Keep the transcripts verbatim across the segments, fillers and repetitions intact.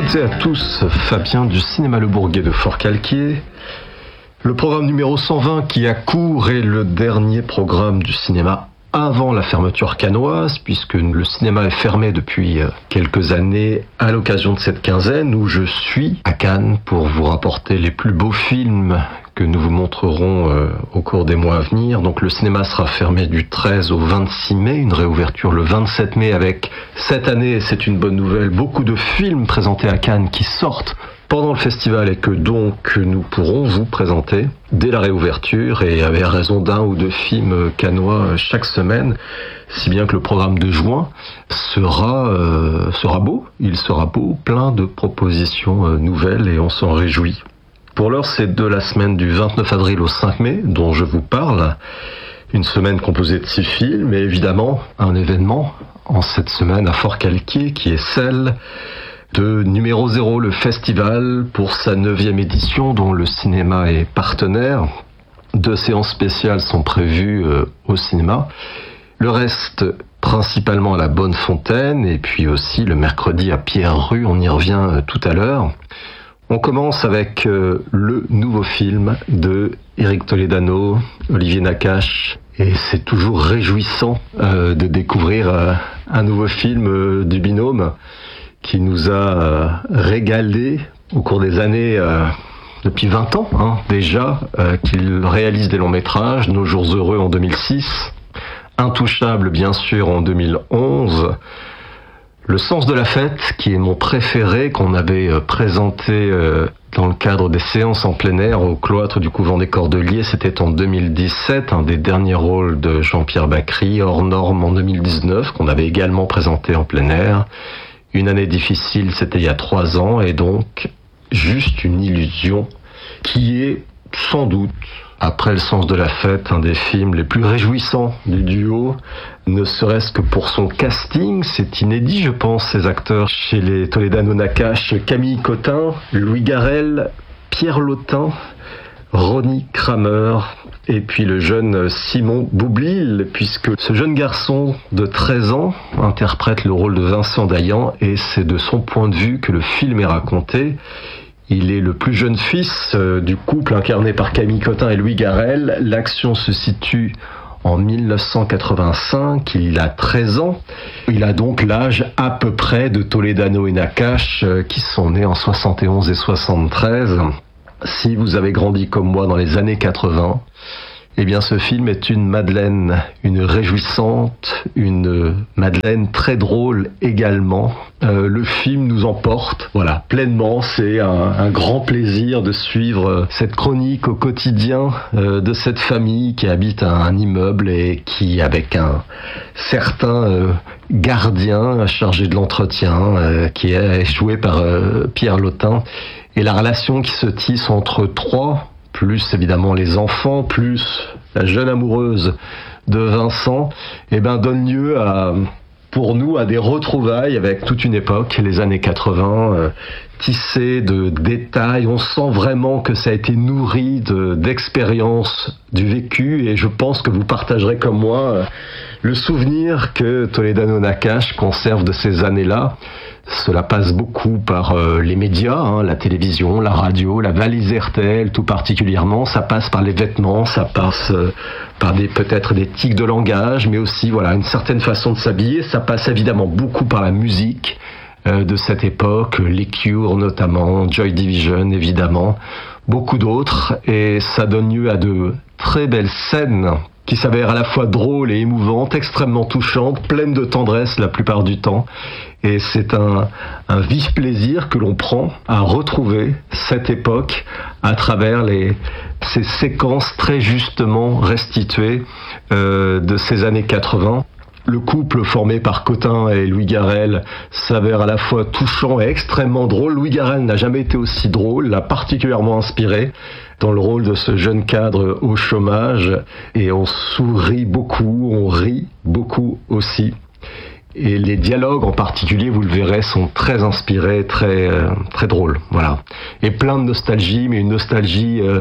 toutes et à tous, Fabien du Cinéma Le Bourguet de Forcalquier. Le programme numéro cent vingt qui a cours est le dernier programme du cinéma avant la fermeture cannoise, puisque le cinéma est fermé depuis quelques années à l'occasion de cette quinzaine où je suis à Cannes pour vous rapporter les plus beaux films que nous vous montrerons euh, au cours des mois à venir. Donc le cinéma sera fermé du treize au vingt-six mai, une réouverture le vingt-sept mai avec cette année, c'est une bonne nouvelle, beaucoup de films présentés à Cannes qui sortent pendant le festival et que donc nous pourrons vous présenter dès la réouverture et avec raison d'un ou deux films cannois chaque semaine, si bien que le programme de juin sera, euh, sera beau, il sera beau, plein de propositions euh, nouvelles et on s'en réjouit. Pour l'heure, c'est de la semaine du vingt-neuf avril au cinq mai dont je vous parle. Une semaine composée de six films et évidemment un événement en cette semaine à Forcalquier qui est celle de Numéro Zéro, le festival pour sa neuvième édition dont le cinéma est partenaire. Deux séances spéciales sont prévues euh, au cinéma. Le reste principalement à la Bonne Fontaine et puis aussi le mercredi à Pierre-Rue, on y revient euh, tout à l'heure. On commence avec euh, le nouveau film de Éric Toledano, Olivier Nakache, et c'est toujours réjouissant euh, de découvrir euh, un nouveau film euh, du binôme qui nous a euh, régalé au cours des années, euh, depuis vingt ans hein, déjà, euh, qu'il réalise des longs métrages, Nos jours heureux en deux mille six, Intouchable bien sûr en deux mille onze, Le sens de la fête, qui est mon préféré, qu'on avait présenté dans le cadre des séances en plein air au cloître du couvent des Cordeliers, c'était en deux mille dix-sept, un des derniers rôles de Jean-Pierre Bacry, Hors norme en deux mille dix-neuf, qu'on avait également présenté en plein air. Une année difficile, c'était il y a trois ans, et donc juste une illusion qui est sans doute, après Le sens de la fête, un des films les plus réjouissants du duo, ne serait-ce que pour son casting. C'est inédit, je pense, ces acteurs chez les Toledano-Nakache: Camille Cotin, Louis Garrel, Pierre Lotin, Ronnie Kramer, et puis le jeune Simon Boublil, puisque ce jeune garçon de treize ans interprète le rôle de Vincent Dayan, et c'est de son point de vue que le film est raconté. Il est le plus jeune fils du couple incarné par Camille Cotin et Louis Garrel. L'action se situe en dix-neuf cent quatre-vingt-cinq, il a treize ans. Il a donc l'âge à peu près de Toledano et Nakache, qui sont nés en soixante et onze et soixante-treize. Si vous avez grandi comme moi dans les années quatre-vingts, eh bien ce film est une madeleine, une réjouissante, une madeleine très drôle également. Euh, le film nous emporte, voilà, pleinement. C'est un, un grand plaisir de suivre cette chronique au quotidien euh, de cette famille qui habite un, un immeuble et qui, avec un certain euh, gardien chargé de l'entretien, euh, qui est joué par euh, Pierre Lotin, et la relation qui se tisse entre trois, plus évidemment les enfants, plus la jeune amoureuse de Vincent, eh ben donne lieu à, pour nous, à des retrouvailles avec toute une époque, les années quatre-vingts, euh, tissées de détails. On sent vraiment que ça a été nourri de, d'expériences du vécu, et je pense que vous partagerez comme moi euh, le souvenir que Toledano-Nakache conserve de ces années-là. Cela passe beaucoup par euh, les médias, hein, la télévision, la radio, la valise R T L tout particulièrement. Ça passe par les vêtements, ça passe euh, par des peut-être des tics de langage, mais aussi voilà une certaine façon de s'habiller. Ça passe évidemment beaucoup par la musique euh, de cette époque, les Cure notamment, Joy Division évidemment, beaucoup d'autres, et ça donne lieu à de très belles scènes qui s'avèrent à la fois drôles et émouvantes, extrêmement touchantes, pleines de tendresse la plupart du temps. Et c'est un, un vif plaisir que l'on prend à retrouver cette époque à travers les, ces séquences très justement restituées euh, de ces années quatre-vingts. Le couple formé par Cotin et Louis Garrel s'avère à la fois touchant et extrêmement drôle. Louis Garrel n'a jamais été aussi drôle, l'a particulièrement inspiré dans le rôle de ce jeune cadre au chômage, et on sourit beaucoup, on rit beaucoup aussi. Et les dialogues en particulier, vous le verrez, sont très inspirés, très euh, très drôles, voilà. Et plein de nostalgie, mais une nostalgie euh,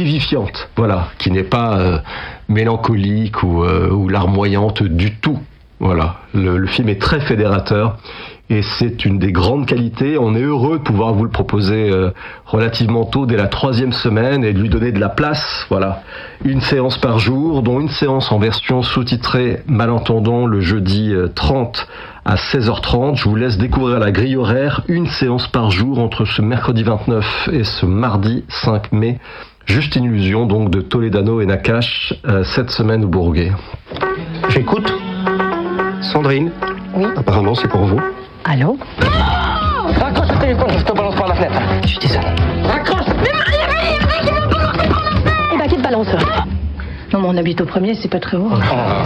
vivifiante, voilà, qui n'est pas euh, mélancolique ou, euh, ou larmoyante du tout. Voilà, le, le film est très fédérateur et c'est une des grandes qualités. On est heureux de pouvoir vous le proposer euh, relativement tôt, dès la troisième semaine, et de lui donner de la place. Voilà, une séance par jour, dont une séance en version sous-titrée Malentendant le jeudi trente à seize heures trente. Je vous laisse découvrir la grille horaire, une séance par jour entre ce mercredi vingt-neuf et ce mardi cinq mai. Juste une illusion donc de Toledano et Nakache euh, cette semaine au Bourget. J'écoute. Sandrine. Oui. Apparemment, c'est pour vous. Allô? Raccroche le téléphone, je te balance par la fenêtre. Je suis désolée. Raccroche! Mais il y a rien, il y a rien qui me balance par la fenêtre! Eh ben, qui te balance? Non, mais on habite au premier, c'est pas très haut. Oh.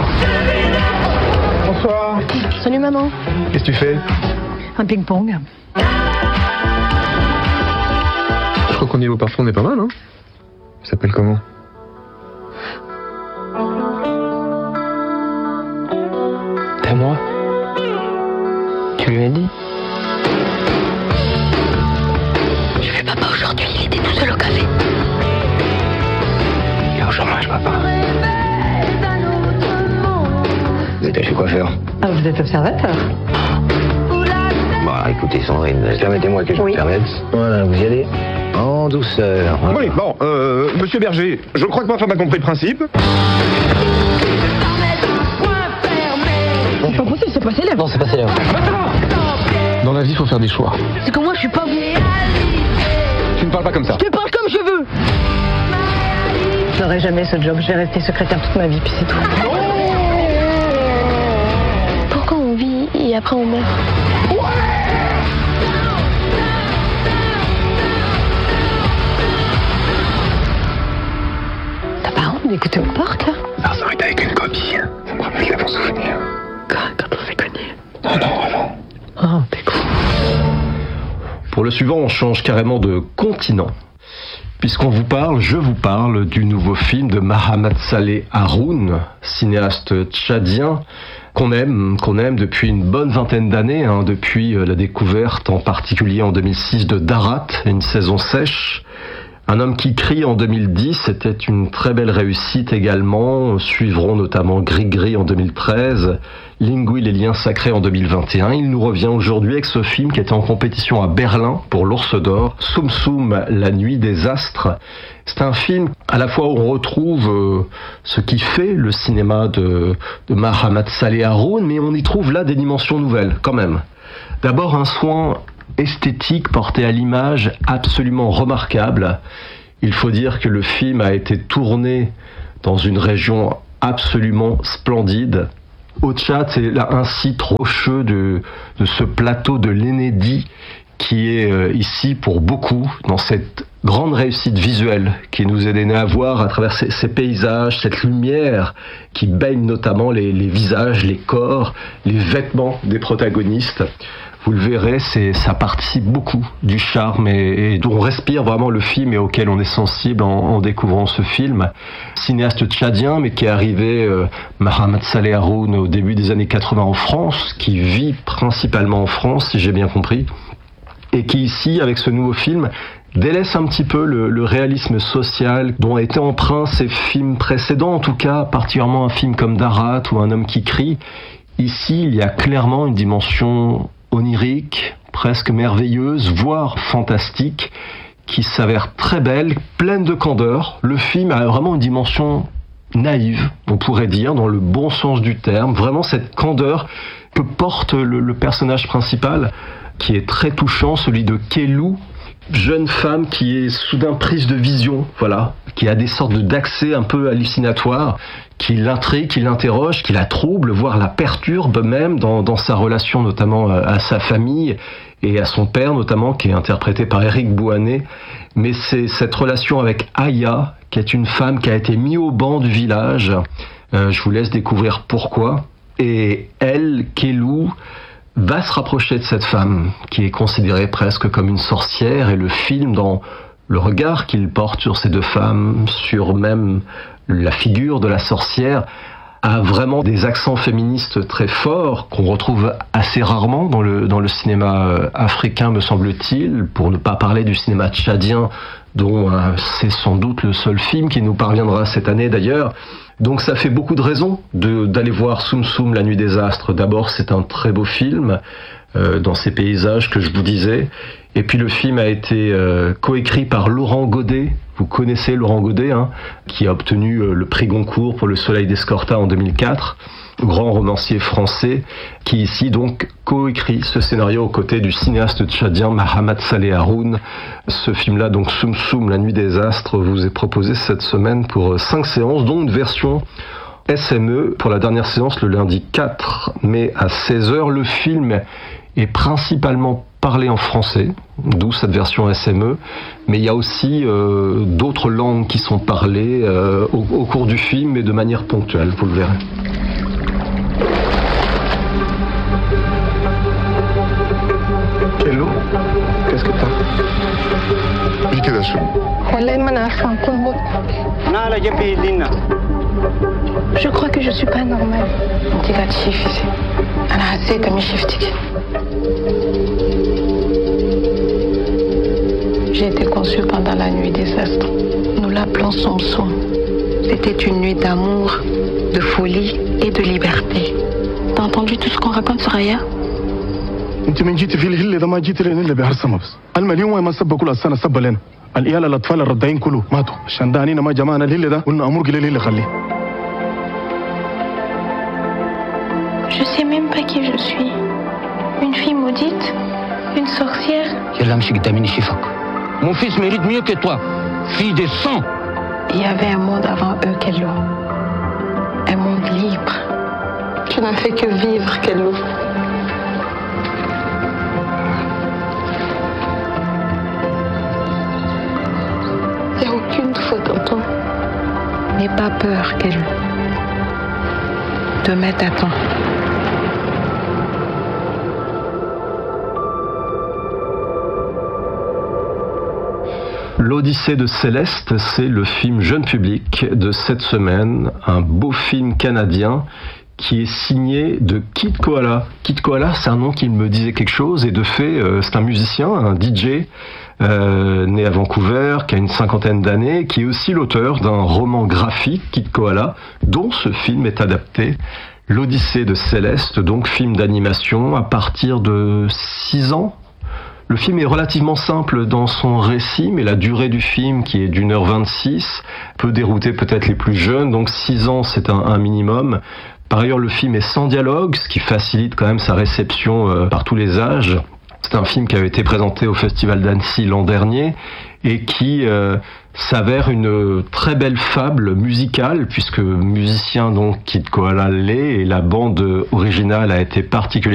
Bonsoir. Salut, maman. Qu'est-ce que tu fais? Un ping-pong. Je crois qu'au niveau parfum, on est pas mal, hein? Il s'appelle comment? T'es à moi? Tu lui as dit? Je vais papa aujourd'hui, il était tout seul au café. Il est au chômage, papa. Vous êtes chez coiffeur? Ah, vous êtes observateur? Bon, écoutez, Sandrine, permettez-moi que je Oui. me permette. Voilà, vous y allez? En douceur. Voilà. Oui, bon, euh, monsieur Berger, je crois que ma femme a compris le principe. C'est pas possible, c'est pas célèbre. Non, c'est pas célèbre. Dans la vie, il faut faire des choix. C'est que moi, je suis pas vous. Tu ne parles pas comme ça. Je te parle comme je veux. Je n'aurai jamais ce job, je vais rester secrétaire toute ma vie, puis c'est tout. Pourquoi on vit et après on meurt? T'as pas honte d'écouter au parc, là? Ah, ça arrête avec une copine. Ça me rappelle la bon souvenir. Quand, quand on s'est connus. Non, non, avant. Oh, t'es con. Pour le suivant, on change carrément de continent. Puisqu'on vous parle, je vous parle du nouveau film de Mahamat Saleh Haroun, cinéaste tchadien, qu'on aime, qu'on aime depuis une bonne vingtaine d'années, hein, depuis la découverte en particulier en deux mille six de Darat, Une saison sèche. Un homme qui crie en deux mille dix, c'était une très belle réussite également. Suivront notamment Gris Gris en deux mille treize, Lingui, les liens sacrés en deux mille vingt et un. Il nous revient aujourd'hui avec ce film qui était en compétition à Berlin pour l'Ours d'Or, Soum Soum, La nuit des astres. C'est un film à la fois où on retrouve euh, ce qui fait le cinéma de, de Mahamat Saleh Haroun, mais on y trouve là des dimensions nouvelles quand même. D'abord un soin esthétique porté à l'image absolument remarquable. Il faut dire que le film a été tourné dans une région absolument splendide. Au Tchad, c'est là un site rocheux de, de ce plateau de l'Enedi qui est euh, ici pour beaucoup dans cette grande réussite visuelle qui nous est donnée à voir à travers ces, ces paysages, cette lumière qui baigne notamment les, les visages, les corps, les vêtements des protagonistes. Vous le verrez, c'est, ça participe beaucoup du charme et, et on respire vraiment le film et auquel on est sensible en, en découvrant ce film. Cinéaste tchadien, mais qui est arrivé, euh, Mahamat Saleh Haroun, au début des années quatre-vingts en France, qui vit principalement en France, si j'ai bien compris, et qui ici, avec ce nouveau film, délaisse un petit peu le, le réalisme social dont étaient empreints ses films précédents, en tout cas particulièrement un film comme Darat ou Un homme qui crie. Ici, il y a clairement une dimension onirique, presque merveilleuse, voire fantastique, qui s'avère très belle, pleine de candeur. Le film a vraiment une dimension naïve, on pourrait dire, dans le bon sens du terme. Vraiment cette candeur que porte le, le personnage principal, qui est très touchant, celui de Kelou, jeune femme qui est soudain prise de vision, voilà, qui a des sortes d'accès un peu hallucinatoires, qui l'intrigue, qui l'interroge, qui la trouble, voire la perturbe même dans, dans sa relation notamment à, à sa famille et à son père notamment, qui est interprété par Éric Bouhané. Mais c'est cette relation avec Aya, qui est une femme qui a été mise au banc du village. Euh, je vous laisse découvrir pourquoi. Et elle, Kelou, va se rapprocher de cette femme qui est considérée presque comme une sorcière, et le film, dans le regard qu'il porte sur ces deux femmes, sur même la figure de la sorcière, a vraiment des accents féministes très forts qu'on retrouve assez rarement dans le, dans le cinéma africain, me semble-t-il, pour ne pas parler du cinéma tchadien, dont euh, c'est sans doute le seul film qui nous parviendra cette année d'ailleurs. Donc ça fait beaucoup de raisons de, d'aller voir Soum Soum, La Nuit des Astres. D'abord, c'est un très beau film, euh, dans ces paysages que je vous disais. Et puis le film a été euh, coécrit par Laurent Godet. Vous connaissez Laurent Godet, hein, qui a obtenu euh, le prix Goncourt pour Le Soleil d'Escorta en deux mille quatre. Grand romancier français, qui ici donc coécrit ce scénario aux côtés du cinéaste tchadien Mahamat Saleh Haroun. Ce film-là, donc Soum Soum, La Nuit des Astres, vous est proposé cette semaine pour cinq séances, dont une version S M E pour la dernière séance le lundi quatre mai à seize heures. Le film est principalement parlé en français, d'où cette version S M E, mais il y a aussi euh, d'autres langues qui sont parlées euh, au, au cours du film, mais de manière ponctuelle, vous le verrez. Hello, qu'est-ce que t'as Vite là-dessus. Je crois que je suis pas normale. J'ai été conçue pendant la nuit des astres. Nous l'appelons Soum Soum. C'était une nuit d'amour, de folie et de liberté. T'as entendu tout ce qu'on raconte sur Aya? انت من جيتي في الهله ده ما جيتي لين الا بهرسمه بس المليون وين ما سبوا كل السنه سب لنا العيال الاطفال الرداين كله ماتوا عشان ده اننا ما جمعنا الهله ده قلنا امور قليل اللي خليه. Je sais même pas qui je suis. Une fille maudite? Une sorcière? Mon fils mérite mieux que toi, fille de sang. Il y avait un monde avant eux, Kello. Un monde libre. Tu n'as fait que vivre, Kello. Il n'y a aucune faute en toi. N'aie pas peur, Kello. Demain t'attend. L'Odyssée de Céleste, c'est le film jeune public de cette semaine, un beau film canadien qui est signé de Kid Koala. Kid Koala, c'est un nom qui me disait quelque chose, et de fait, euh, c'est un musicien, un D J, euh, né à Vancouver, qui a une cinquantaine d'années, qui est aussi l'auteur d'un roman graphique, Kid Koala, dont ce film est adapté. L'Odyssée de Céleste, donc film d'animation à partir de six ans. Le film est relativement simple dans son récit, mais la durée du film, qui est d'une heure vingt-six, peut dérouter peut-être les plus jeunes, donc six ans c'est un, un minimum. Par ailleurs, le film est sans dialogue, ce qui facilite quand même sa réception euh, par tous les âges. C'est un film qui avait été présenté au Festival d'Annecy l'an dernier et qui euh, s'avère une très belle fable musicale, puisque musicien donc Kid Koala l'est, et la bande originale a été particulièrement